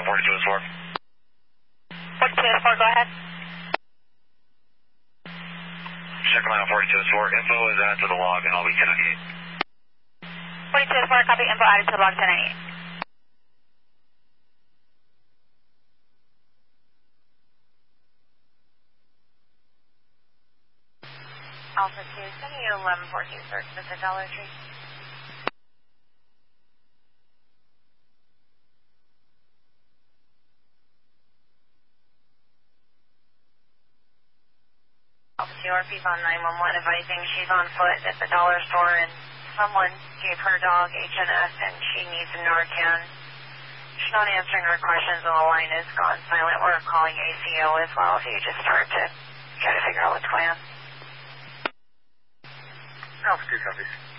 42 is 4. 42 is 4, go ahead. Check line on 42 is 4. Info is added to the log and I'll be 1098. 42 is 4, copy, info added to the log 1098. Alpha 2, sending you 1114 search at the Dollar Tree. Alpha 2, RP's on 911 advising she's on foot at the dollar store and someone gave her dog HNS and she needs Narcan. She's not answering her questions and the line is gone silent. We're calling ACO as well, so you just start to try to figure out what's going on. Alpha 2 copies.